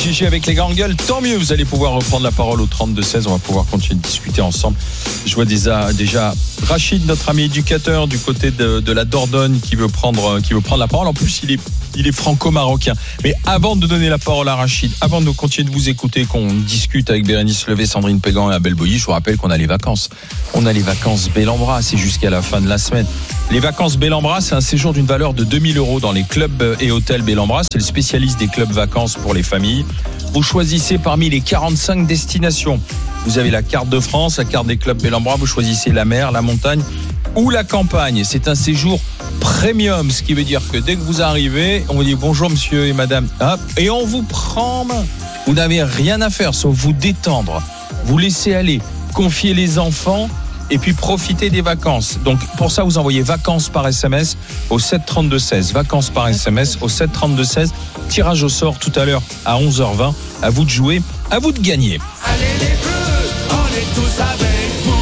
GG avec les grandes gueules. Tant mieux, vous allez pouvoir reprendre la parole au 32-16. On va pouvoir continuer de discuter ensemble. Je vois déjà Rachid, notre ami éducateur du côté de la Dordogne, qui veut prendre la parole. En plus, il est franco-marocain. Mais avant de donner la parole à Rachid, avant de continuer de vous écouter, qu'on discute avec Bérénice Levé, Sandrine Pégan et Abel Boilly, je vous rappelle qu'on a les vacances. On a les vacances Bellambra, c'est jusqu'à la fin de la semaine. Les vacances Bellambra, c'est un séjour d'une valeur de 2000 € dans les clubs et hôtels Bellambra. C'est le spécialiste des clubs vacances pour les familles. Vous choisissez parmi les 45 destinations. Vous avez la carte de France, la carte des clubs Bellambra. Vous choisissez la mer, la montagne ou la campagne. C'est un séjour premium, ce qui veut dire que dès que vous arrivez, on vous dit bonjour monsieur et madame, et on vous prend en main. Vous n'avez rien à faire sauf vous détendre, vous laisser aller, confier les enfants et puis profiter des vacances. Donc pour ça, vous envoyez vacances par SMS au 732-16. Vacances par SMS au 732-16. Tirage au sort tout à l'heure à 11h20. À vous de jouer, à vous de gagner. Allez les Bleus, on est tous avec vous.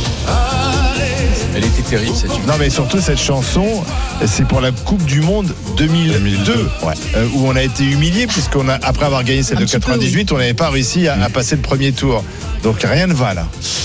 Elle était terrible cette chanson. Non mais surtout cette chanson, c'est pour la Coupe du Monde 2002, où on a été humilié puisqu'on a, après avoir gagné celle de 98, on n'avait pas réussi à passer le premier tour. Donc rien ne va là.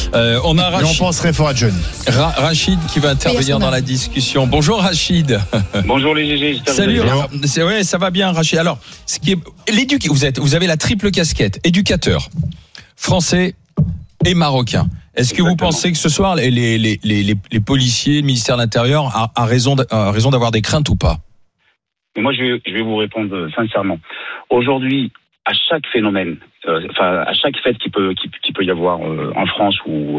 On a Rachid. Et on penserait fort à Johnny. Rachid qui va intervenir dans la discussion. Bonjour Rachid. Bonjour les GG. Salut. Ouais, ça va bien Rachid. Alors, ce qui est, vous avez la triple casquette, éducateur, français et marocain. Est-ce que vous pensez que ce soir les policiers, le ministère de l'Intérieur a raison d'avoir des craintes ou pas? Moi je vais vous répondre sincèrement. Aujourd'hui, à chaque phénomène, à chaque fête qui peut y avoir en France, ou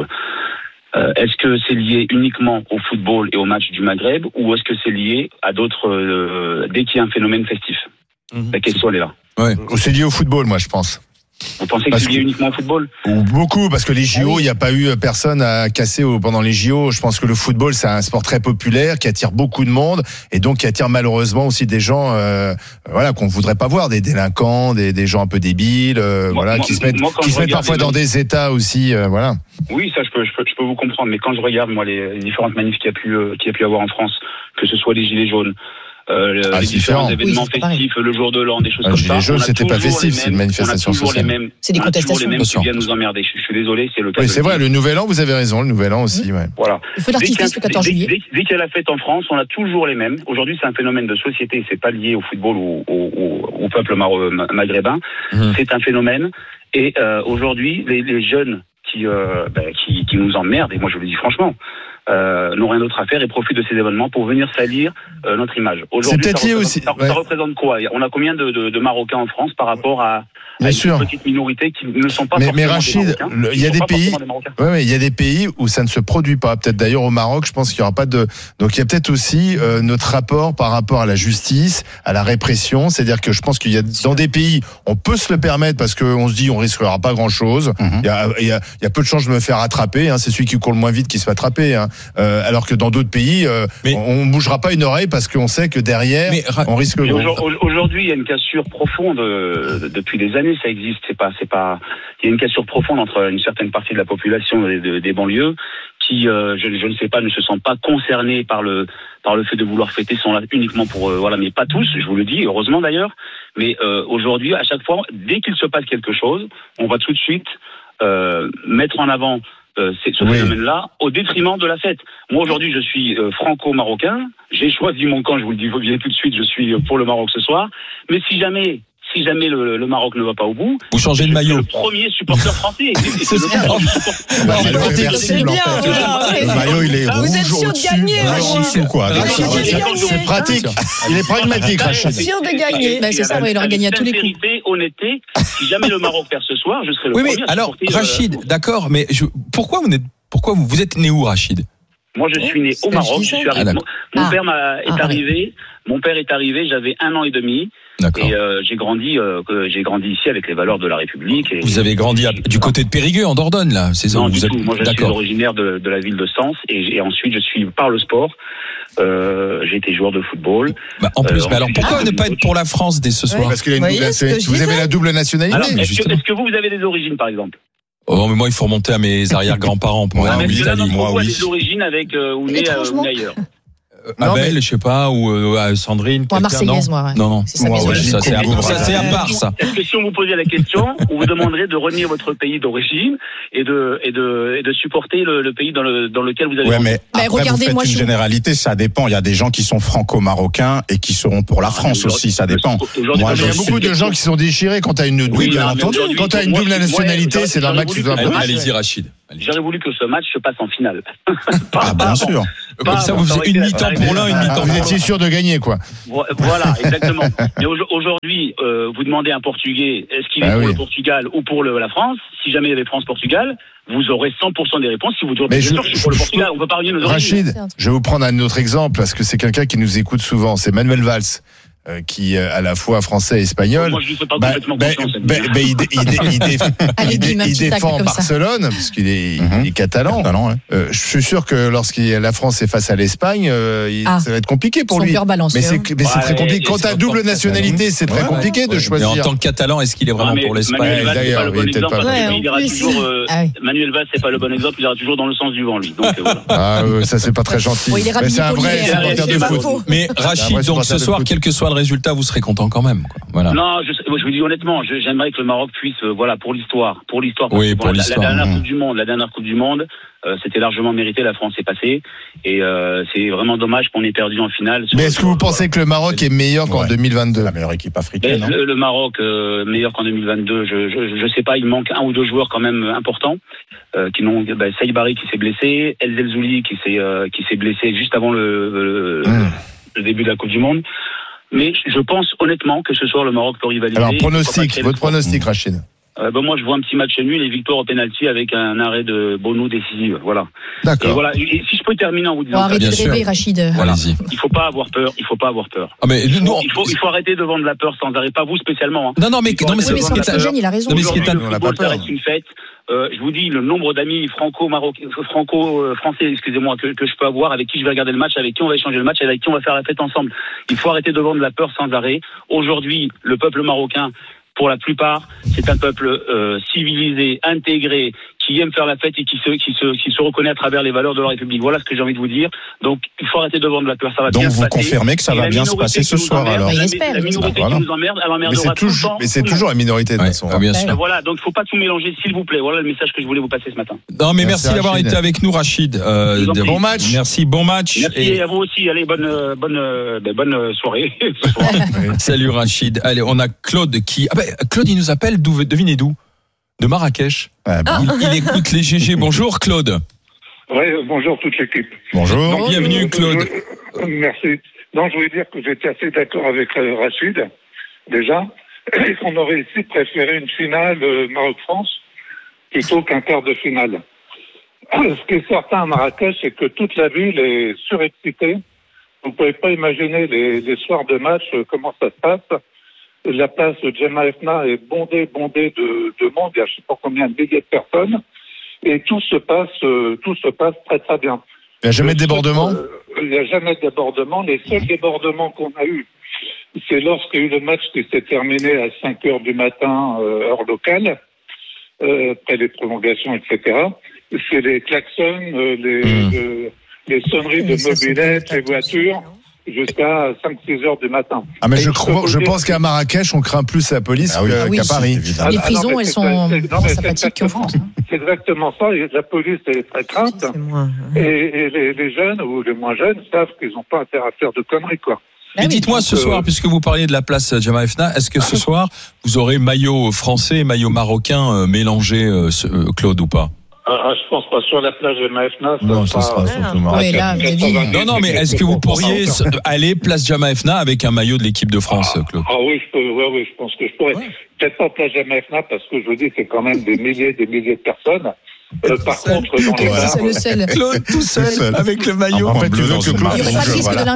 est-ce que c'est lié uniquement au football et au match du Maghreb, ou est-ce que c'est lié à d'autres dès qu'il y a un phénomène festif? La question elle est là. Ouais. C'est lié au football, moi je pense. Vous pensez que c'est lié uniquement au football? Beaucoup, parce que les JO, il n'y a pas eu personne à casser pendant les JO. Je pense que le football, c'est un sport très populaire qui attire beaucoup de monde et donc qui attire malheureusement aussi des gens, qu'on ne voudrait pas voir, des délinquants, des gens un peu débiles, qui se mettent parfois dans des états aussi, voilà. Oui, ça je peux vous comprendre, mais quand je regarde moi les différentes manifs qu'il y a pu avoir en France, que ce soit les gilets jaunes, les différents événements festifs, le jour de l'an, des choses comme ça. Les Gilets jaunes, c'était pas festif, c'est une manifestation sociale. C'est des contestations. Les mêmes qui viennent nous emmerder. Je suis désolé, c'est le cas. Oui, c'est vrai, le Nouvel An, vous avez raison, le Nouvel An aussi, ouais. Voilà. Le feu d'artifice le 14 juillet. Dès qu'il y a la fête en France, on a toujours les mêmes. Aujourd'hui, c'est un phénomène de société, c'est pas lié au football ou au peuple maghrébin. C'est un phénomène. Et aujourd'hui, les jeunes qui nous emmerdent, et moi je le dis franchement, n'ont rien d'autre à faire et profitent de ces événements pour venir salir notre image. Aujourd'hui, ça représente quoi? On a combien de Marocains en France par rapport à une petite minorité qui ne sont pas forcément mais Rachid, il y a des pays, il y a des pays où ça ne se produit pas. Peut-être d'ailleurs au Maroc, je pense qu'il y aura pas de. Donc il y a peut-être aussi notre rapport par rapport à la justice, à la répression. C'est-à-dire que je pense qu'il y a dans des pays, on peut se le permettre parce qu'on se dit on risquera pas grand-chose. Il y a peu de chances de me faire attraper. C'est celui qui court le moins vite qui se fait attraper. Alors que dans d'autres pays, on bougera pas une oreille parce qu'on sait que derrière, on risque. Aujourd'hui, il y a une cassure profonde depuis des années. Ça existe. C'est pas. Il y a une cassure profonde entre une certaine partie de la population des banlieues qui, je ne sais pas, ne se sentent pas concernés par le fait de vouloir fêter, sont là uniquement pour mais pas tous. Je vous le dis, heureusement d'ailleurs. Mais aujourd'hui, à chaque fois, dès qu'il se passe quelque chose, on va tout de suite mettre en avant ce phénomène-là au détriment de la fête. Moi aujourd'hui je suis franco-marocain, j'ai choisi mon camp, je vous le dis tout de suite, je suis pour le Maroc ce soir, mais si jamais le Maroc ne va pas au bout, vous changez de maillot. Le premier supporter français. C'est bien. Le maillot il est rouge. Vous êtes sûr de gagner, C'est pratique. Il est pragmatique, Rachid. Sûr de gagner. C'est ça, il aura gagné à tous les coups. Honnêteté. Si jamais le Maroc perd ce soir, je serai le premier. Oui, mais alors Rachid, d'accord, mais pourquoi vous êtes né où, Rachid? Moi, je suis né au Maroc. Je suis arrivé. Mon père est arrivé. Mon père est arrivé. J'avais 1 an et demi. D'accord. Et j'ai grandi ici avec les valeurs de la République. Et vous avez grandi du côté de Périgueux, en Dordogne, là, c'est ça? Non, du tout. Moi, je suis originaire de la ville de Sens, et ensuite, je suis par le sport. J'ai été joueur de football. En plus, mais alors pourquoi ne pas être pour la France dès ce soir? Parce qu'il a vous avez la double nationalité. Alors, est-ce que vous avez des origines, par exemple? Oh, mais moi, il faut remonter à mes arrière-grands-parents pour aller en Italie. Moi, oui. Des origines avec ou né ailleurs. Abel, je sais pas, ou Sandrine. Moi, Marseillaise, moi. Ouais. Non. C'est sa maison. Ça, c'est à part, ça. Est-ce que si on vous posait la question, on vous demanderait de renier votre pays d'origine et de supporter le pays dans lequel vous avez. Ouais, mais après, regardez, vous faites une généralité, ça dépend. Il y a des gens qui sont franco-marocains et qui seront pour la France aussi, ça dépend. Moi, il y a beaucoup de gens qui sont déchirés quand tu as une double, quand tu as une double nationalité, c'est normal que tu sois. Allez-y, Rachid. J'aurais voulu que ce match se passe en finale. Bien sûr. Comme ça, vous faisiez une mi-temps pour l'un, une mi-temps pour l'autre. Vous étiez sûr de gagner, quoi. Voilà, exactement. Mais aujourd'hui, vous demandez à un Portugais, est-ce qu'il est pour le Portugal ou pour la France? Si jamais il y avait France-Portugal, vous aurez 100% des réponses. Si vous dites, bien sûr, je suis pour le Portugal, on peut pas renier nos origines. Rachid, je vais vous prendre un autre exemple, parce que c'est quelqu'un qui nous écoute souvent. C'est Manuel Valls. Qui à la fois français et espagnol. Moi, je lui fais pas complètement confiance. Il défend Barcelone parce qu'il est catalan. Je suis sûr que la France est face à l'Espagne, ça va être compliqué pour lui. Mais c'est très compliqué. Quand tu as double nationalité, c'est très compliqué de choisir. Mais en tant que Catalan, est-ce qu'il est vraiment pour l'Espagne? D'ailleurs, Manuel Valls, c'est pas le bon exemple. Il ira toujours dans le sens du vent, lui. Ça c'est pas très gentil. Mais c'est un vrai supporter de foot. Mais Rachid, donc ce soir, quel que soit le résultat, vous serez content quand même. Voilà. Non, je vous dis honnêtement, j'aimerais que le Maroc puisse, pour l'histoire. Oui, pour l'histoire. La dernière Coupe du Monde, c'était largement mérité. La France est passée, et c'est vraiment dommage qu'on ait perdu en finale. Mais est-ce que vous pensez que le Maroc est meilleur qu'en 2022? La meilleure équipe africaine. Le Maroc meilleur qu'en 2022. Je sais pas, il manque un ou deux joueurs quand même importants qui n'ont. Saïd Barry qui s'est blessé, El Zelzouli qui s'est blessé juste avant le début de la Coupe du Monde. Mais je pense honnêtement que ce soir le Maroc peut rivaliser. Alors votre pronostic, Rachid. Moi, je vois un petit match nul et victoire au pénalty avec un arrêt de Bono décisif. Voilà. D'accord. Et si je peux terminer en vous disant. Arrêtez de rêver, Rachid. Voilà. Il faut pas avoir peur. Il faut faut arrêter de vendre la peur sans arrêt. Pas vous spécialement. Hein. Non, mais c'est ce qui est jeune, il a raison. Non, mais ce qui est le football, ça reste une fête. Je vous dis le nombre d'amis franco-français, excusez-moi, que je peux avoir, avec qui je vais regarder le match, avec qui on va échanger le match, avec qui on va faire la fête ensemble. Il faut arrêter de vendre la peur sans arrêt. Aujourd'hui, le peuple marocain, pour la plupart, c'est un peuple civilisé, intégré, qui aime faire la fête et qui se reconnaît à travers les valeurs de la République. Voilà ce que j'ai envie de vous dire. Donc, il faut arrêter de vendre la peur. Ça va bien se passer. Donc, vous confirmez que ça va bien se passer ce soir, alors? La minorité qui nous emmerde, elle emmerdera tout le temps. Mais c'est toujours la minorité, de toute façon. Bien sûr. Voilà, donc il ne faut pas tout mélanger, s'il vous plaît. Voilà le message que je voulais vous passer ce matin. Non, mais merci d'avoir été avec nous, Rachid. Bon match. Merci, bon match. Merci et à vous aussi. Allez, bonne soirée. Salut, Rachid. Allez, on a Claude qui. Claude, il nous appelle devinez d'où? De Marrakech. Il écoute les GG. Bonjour, Claude. Oui, bonjour toute l'équipe. Bonjour. Donc, bienvenue, Claude. Merci. Non, je voulais dire que j'étais assez d'accord avec Rachid, déjà, et qu'on aurait ici préféré une finale Maroc-France plutôt qu'un quart de finale. Ce qui est certain à Marrakech, c'est que toute la ville est surexcitée. Vous ne pouvez pas imaginer les soirs de match, comment ça se passe. La place de Jemaa el-Fna est bondée de monde. Il y a je ne sais pas combien de milliers de personnes. Et tout se passe très très bien. Il n'y a jamais de débordement? Il n'y a jamais de débordement. Les seuls débordements qu'on a eus, c'est lorsqu'il y a eu le match qui s'est terminé à 5 heures du matin, heure locale, après les prolongations, etc. C'est les klaxons, les sonneries de mobylettes, les voitures, jusqu'à 5-6 heures du matin. Mais je pense qu'à Marrakech, on craint plus la police qu'à Paris. Les prisons, elles sont moins sympathiques qu'en France. C'est exactement ça. La police est très crainte. Et les jeunes ou les moins jeunes savent qu'ils n'ont pas intérêt à faire de conneries, quoi. Et dites-moi ce soir, puisque vous parliez de la place Jemaa el-Fna, est-ce que ce soir, vous aurez maillot français et maillot marocain mélangé, Claude, ou pas? Je pense pas sur la plage de Jemaa el-Fna. Non, ça sera surtout Marrakech. Non, mais est-ce que vous pourriez aller place Jemaa el-Fna avec un maillot de l'équipe de France, Claude? Oui, je pense que je pourrais. Peut-être pas place Jemaa el-Fna, parce que je vous dis, c'est quand même des milliers de personnes. Par contre, dans les bars, Claude tout seul avec le maillot. En fait, tu veux que Claude. Il n'y aurait pas de risque de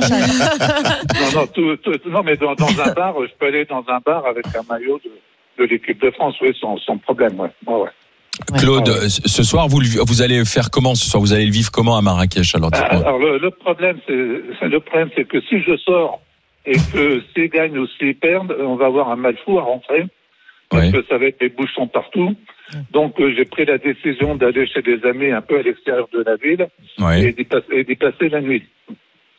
lynchage. Non, mais dans un bar, je peux aller dans un bar avec un maillot de l'équipe de France, oui, sans problème, ouais. Claude, ce soir, vous allez faire comment ce soir? Vous allez le vivre comment à Marrakech? Alors, le problème, c'est que si je sors et que s'ils gagnent ou s'ils perdent, on va avoir un mal fou à rentrer. Parce que ça va être des bouchons partout. Donc, j'ai pris la décision d'aller chez des amis un peu à l'extérieur de la ville et d'y passer la nuit.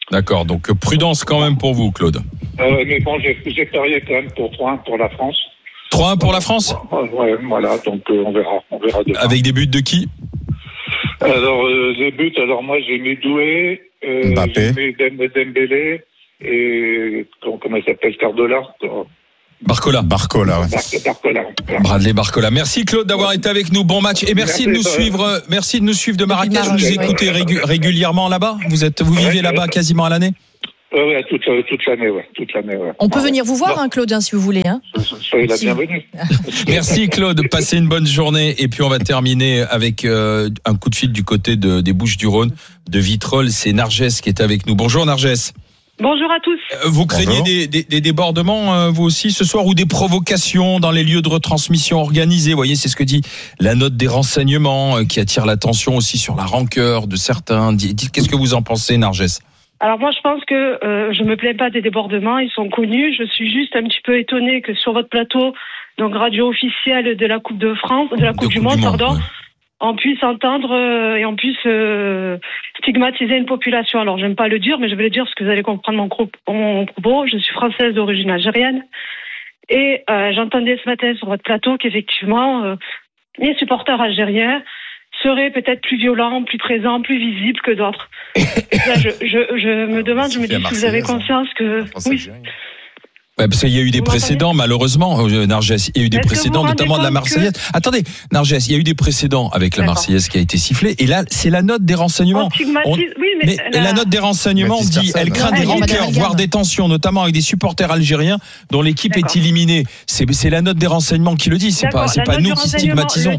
D'accord, donc prudence quand même pour vous, Claude. Mais bon, j'ai parié quand même pour 3-1 pour la France. 3-1 pour la France ? Ouais, voilà, donc on verra demain. Avec des buts de qui ? Alors, les buts, moi j'ai mis Doué, Mbappé. j'ai mis Dembélé et comment il s'appelle, Cardola. Barcola, Barcola. Bradley Barcola. Merci Claude d'avoir été avec nous. Bon match et merci de nous suivre. Merci de nous suivre de Marrakech. Vous nous écoutez régulisois là-bas. Vous vivez là-bas quasiment à l'année. Oui, toute l'année, ouais. On peut venir vous voir, Claude, si vous voulez. Soyez la bienvenue. Merci Claude, passez une bonne journée. Et puis on va terminer avec un coup de fil du côté des Bouches-du-Rhône, de Vitrolles. C'est Narges qui est avec nous. Bonjour Narges. Bonjour à tous. Vous craignez des débordements, vous aussi, ce soir, ou des provocations dans les lieux de retransmission organisés? Vous voyez, c'est ce que dit la note des renseignements, qui attire l'attention aussi sur la rancœur de certains. Dites, qu'est-ce que vous en pensez, Narges? Alors moi, je pense que je me plains pas des débordements, ils sont connus. Je suis juste un petit peu étonnée que sur votre plateau, donc radio officielle de la Coupe de France, de la Coupe du Monde, pardon, ouais, on puisse entendre et on puisse stigmatiser une population. Alors, j'aime pas le dire, mais je vais le dire parce que vous allez comprendre mon propos. Je suis française d'origine algérienne et j'entendais ce matin sur votre plateau qu'effectivement, les supporters algériens seraient peut-être plus violents, plus présents, plus visibles que d'autres. Là, je me demande, je me dis si vous avez conscience que... Oui. Ouais, parce qu'il y a eu des précédents, malheureusement, Narges. Il y a eu des précédents, notamment de la Marseillaise. Attendez, Narges, il y a eu des précédents avec la Marseillaise qui a été sifflée. Et là, c'est la note des renseignements. Oui, mais la note des renseignements dit, elle craint des rancœurs, voire des tensions, notamment avec des supporters algériens dont l'équipe est éliminée. C'est la note des renseignements qui le dit. C'est pas nous qui stigmatisons.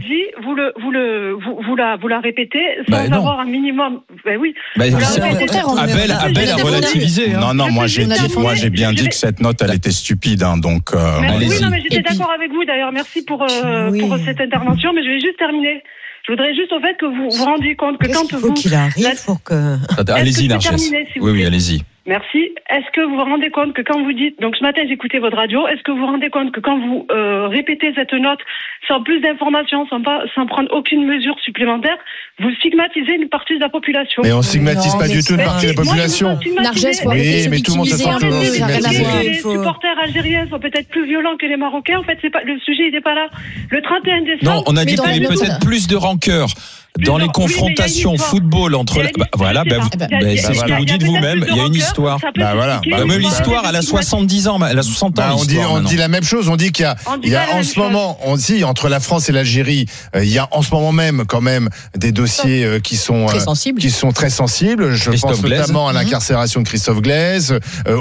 Vous la répétez sans avoir un minimum. Oui. Abel a relativisé. Non, moi j'ai bien dit que cette note, elle était stupide, donc. Oui, non, mais j'étais d'accord avec vous. D'ailleurs, merci pour cette intervention. Mais je vais juste terminer. Je voudrais juste au fait que vous vous rendiez compte que quand vous... qu'il arrive pour que... Allez-y, Narges. Oui, allez-y. Merci. Est-ce que vous vous rendez compte que quand vous dites... Donc ce matin, j'écoutais votre radio. Est-ce que vous vous rendez compte que quand vous répétez cette note sans plus d'informations, sans prendre aucune mesure supplémentaire, vous stigmatisez une partie de la population? Mais on stigmatise pas du tout une partie de la population. Oui, mais tout le monde se sent les supporters algériens sont peut-être plus violents que les Marocains. En fait, c'est pas le sujet, il n'est pas là. Le 31 décembre... Non, on a dit qu'il y avait peut-être plus de rancœur dans les confrontations football entre... c'est ce que vous dites vous-même. Il y a une histoire. Même l'histoire, elle a 70 ans. Elle a 60 ans. On dit la même chose. On dit qu'il y a en ce moment, entre la France et l'Algérie, il y a en ce moment même quand même des dossiers qui sont très sensibles. Je pense notamment à l'incarcération de Christophe Glaise,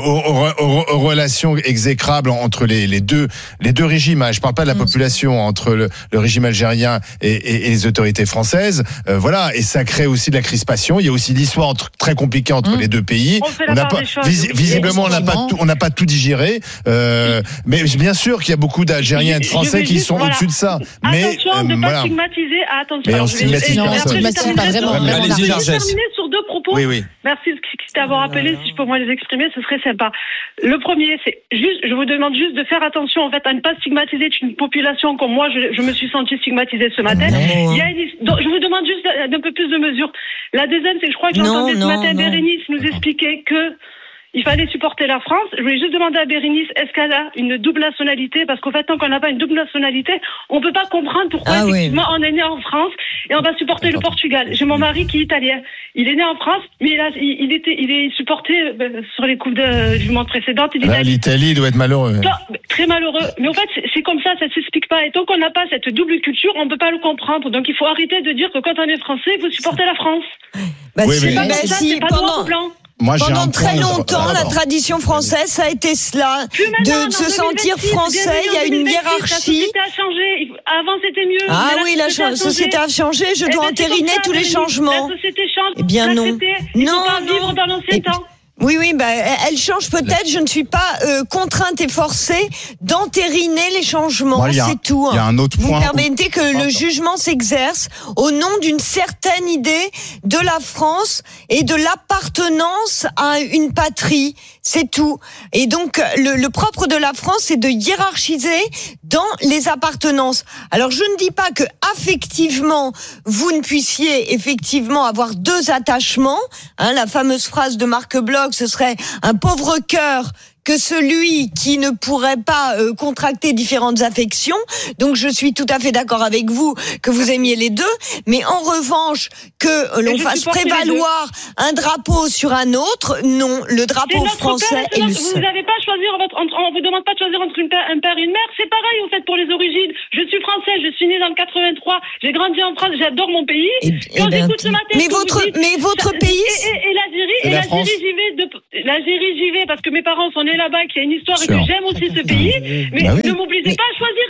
aux relations exécrables entre les deux régimes. Je parle pas de la population, entre le régime algérien et les autorités françaises. Voilà, et ça crée aussi de la crispation. Il y a aussi l'histoire très compliquée entre les deux pays. Visiblement, on n'a pas tout digéré. Mais bien sûr qu'il y a beaucoup d'Algériens et de Français qui sont au-dessus de ça. Attention de ne pas stigmatiser. Attention. Mais on stigmatise pas vraiment. Allez-y, Narges. Je vais terminer sur deux propos. Oui. Merci d'avoir appelé. Si je peux moi les exprimer, ce serait sympa. Le premier, c'est juste, je vous demande juste de faire attention en fait à ne pas stigmatiser une population comme moi. Je me suis sentie stigmatisée ce matin. Je vous demande juste d'un peu plus de mesures. La deuxième, c'est que je crois que j'entendais ce matin Bérénice nous expliquer que il fallait supporter la France. Je voulais juste demander à Bérénice, est-ce qu'elle a une double nationalité? Parce qu'en fait, tant qu'on n'a pas une double nationalité, on peut pas comprendre pourquoi effectivement on est né en France et on va supporter le Portugal. J'ai mon mari qui est italien. Il est né en France, mais il est supporté sur les coupes du monde précédentes. L'Italie doit être malheureux. Très malheureux. Mais en fait, c'est comme ça s'explique pas. Et tant qu'on n'a pas cette double culture, on peut pas le comprendre. Donc il faut arrêter de dire que quand on est français, vous supportez la France. C'est pas noir ou blanc. Pendant très longtemps, la tradition française, ça a été cela, de se sentir français. Il y a une hiérarchie. La société a changé. Avant, c'était mieux. Ah oui, la société a changé. Je dois entériner tous les changements. La société change. Eh bien non. Non, pas vivre dans l'ancien temps. Oui, elle change peut-être. Je ne suis pas contrainte et forcée d'entériner les changements. C'est tout. Il y a un autre point. Vous permettez que le jugement s'exerce au nom d'une certaine idée de la France et de l'appartenance à une patrie. C'est tout. Et donc, le propre de la France, c'est de hiérarchiser dans les appartenances. Alors, je ne dis pas que affectivement, vous ne puissiez effectivement avoir deux attachements. La fameuse phrase de Marc Bloch, gynécologue, ce serait un pauvre cœur que celui qui ne pourrait pas contracter différentes affections. Donc je suis tout à fait d'accord avec vous que vous aimiez les deux, mais en revanche que l'on fasse prévaloir un drapeau sur un autre, non, le drapeau français est le seul. Vous n'avez pas choisi, on vous demande pas de choisir entre un père et une mère, c'est pareil au fait pour les origines. Je suis française, je suis née dans le 83, j'ai grandi en France, j'adore mon pays. Quand j'écoute ce matin, mais votre pays et l'Algérie, j'y vais parce que mes parents sont nés là-bas, qu'il y a une histoire et que j'aime aussi ce pays. Mais ne m'obligez pas à choisir.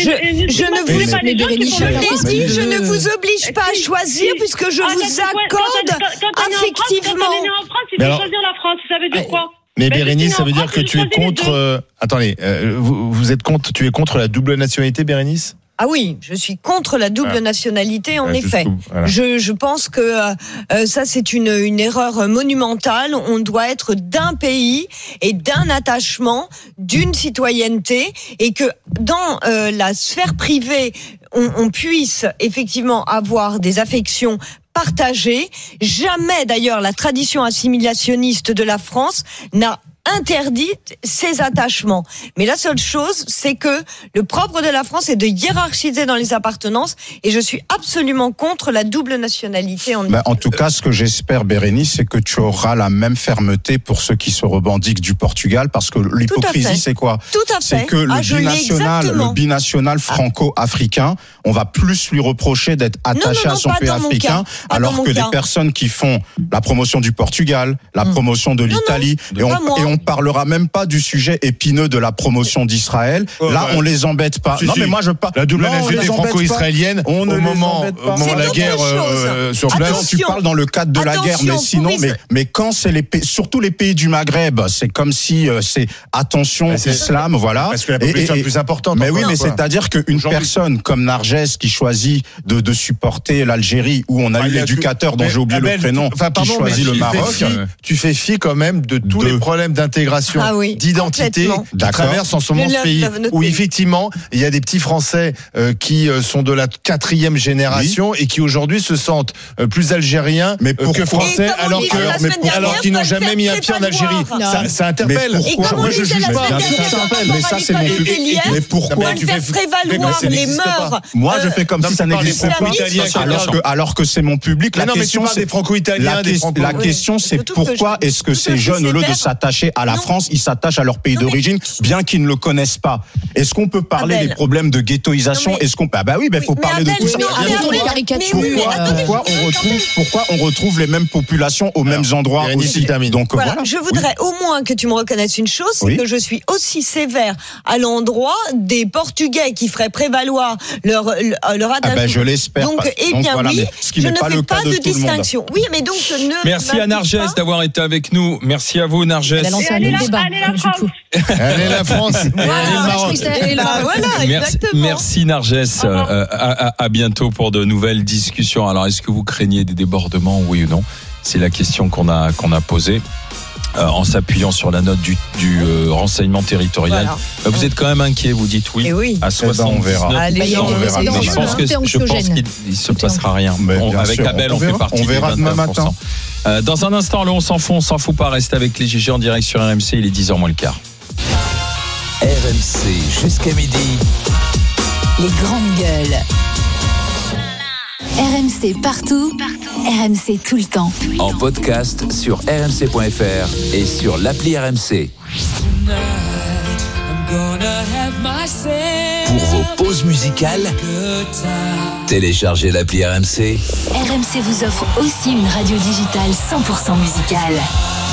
Je ne vous oblige pas à choisir puisque je vous accorde affectivement. Quand on est né en France, il faut choisir la France. Ça veut dire quoi? Mais Bérénice, ça veut dire que tu es contre. Attendez, tu es contre la double nationalité, Bérénice? Ah oui, je suis contre la double nationalité, en effet. Voilà. Je pense que ça, c'est une erreur monumentale. On doit être d'un pays et d'un attachement, d'une citoyenneté, et que dans la sphère privée, on puisse effectivement avoir des affections partagées. Jamais, d'ailleurs, la tradition assimilationniste de la France n'a interdit ces attachements. Mais la seule chose, c'est que le propre de la France est de hiérarchiser dans les appartenances, et je suis absolument contre la double nationalité. En tout cas, ce que j'espère, Bérénice, c'est que tu auras la même fermeté pour ceux qui se revendiquent du Portugal, parce que l'hypocrisie, c'est quoi? Tout à fait. C'est que le binational franco-africain, on va plus lui reprocher d'être attaché à son pays africain, alors que des personnes qui font la promotion du Portugal, la promotion de l'Italie, et on parlera même pas du sujet épineux de la promotion d'Israël. Là, on les embête pas. Non, mais moi, je parle. La double nationalité franco-israélienne, au moment de la guerre sur place. Tu parles dans le cadre de la guerre, mais sinon, mais quand c'est surtout les pays du Maghreb, c'est comme si c'est attention, islam, voilà. Parce que la population est plus importante. Mais oui, mais c'est-à-dire qu'une personne comme Narges qui choisit de supporter l'Algérie, où on a eu l'éducateur dont j'ai oublié le prénom, qui choisit le Maroc. Tu fais fi quand même de tous les problèmes d'intégration, d'identité qui traversent en ce moment ce pays, où effectivement il y a des petits Français qui sont de la 4e génération et qui aujourd'hui se sentent plus algériens que français, alors qu'ils n'ont jamais mis un pied en Algérie. Ça interpelle. Moi je juge pas. Mais ça c'est mon public. Mais pourquoi tu fais prévaloir les mœurs? Moi je fais comme si ça n'existait pas, alors que c'est mon public. La question c'est pourquoi est-ce que ces jeunes, au lieu de s'attacher à la France, ils s'attachent à leur pays d'origine, bien qu'ils ne le connaissent pas. Est-ce qu'on peut parler des problèmes de ghettoisation? Est-ce qu'on faut parler de tout ça. Pourquoi on retrouve les mêmes populations aux mêmes endroits aussi? Donc voilà. Je voudrais au moins que tu me reconnaisses une chose, c'est que je suis aussi sévère à l'endroit des Portugais qui feraient prévaloir leur attachement. Je l'espère. Donc ce qui n'est pas le cas de tout le monde. Oui, mais donc merci à Narges d'avoir été avec nous. Merci à vous, Narges. Allez la France. Merci Narges. À bientôt pour de nouvelles discussions. Alors, est-ce que vous craignez des débordements, oui ou non? C'est la question qu'on a posée. En s'appuyant sur la note du renseignement territorial. Vous êtes quand même inquiet, vous dites oui. À 60, on verra. Je pense qu'il ne se passera rien. Avec Abel, on fait partie des 29%. Dans un instant, on s'en fout pas. Reste avec les GG en direct sur RMC. Il est 10h moins le quart. RMC jusqu'à midi. Les grandes gueules. RMC partout. RMC tout le temps. En podcast sur rmc.fr et sur l'appli RMC. Pour vos pauses musicales, téléchargez l'appli RMC. RMC vous offre aussi une radio digitale 100% musicale.